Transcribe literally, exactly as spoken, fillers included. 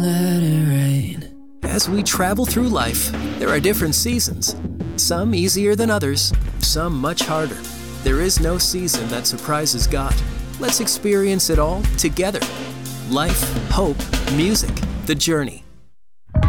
Let it rain. As we travel through life, there are different seasons. Some easier than others, some much harder. There is no season that surprises God. Let's experience it all together. Life, hope, music, the journey.